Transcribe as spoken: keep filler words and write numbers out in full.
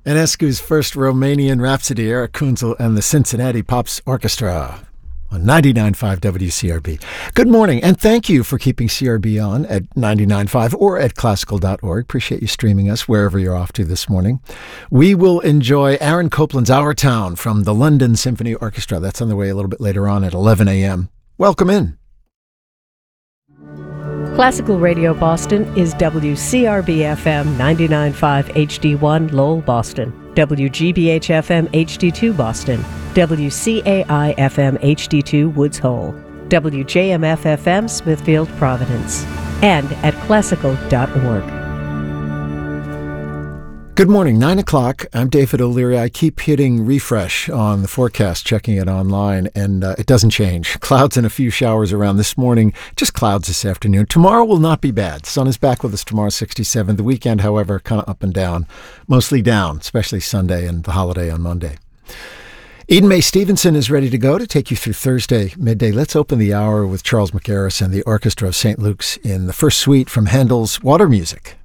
Enescu's first Romanian Rhapsody, Eric Kunzel and the Cincinnati Pops Orchestra on ninety-nine point five W C R B. Good morning, and thank you for keeping C R B on at ninety-nine point five or at classical dot org. Appreciate you streaming us wherever you're off to this morning. We will enjoy Aaron Copland's Our Town from the London Symphony Orchestra. That's on the way a little bit later on at eleven a.m. Welcome in. Classical Radio Boston is W C R B F M ninety-nine point five H D one Lowell, Boston, W G B H F M H D two Boston, W C A I F M H D two Woods Hole, W J M F F M Smithfield, Providence, and at classical dot org. Good morning, nine o'clock. I'm David O'Leary. I keep hitting refresh on the forecast, checking it online, and uh, it doesn't change. Clouds and a few showers around this morning, just clouds this afternoon. Tomorrow will not be bad. Sun is back with us tomorrow, sixty-seven. The weekend, however, kind of up and down, mostly down, especially Sunday and the holiday on Monday. Eden Mae Stevenson is ready to go to take you through Thursday midday. Let's open the hour with Charles McGarris and the Orchestra of Saint Luke's in the first suite from Handel's Water Music.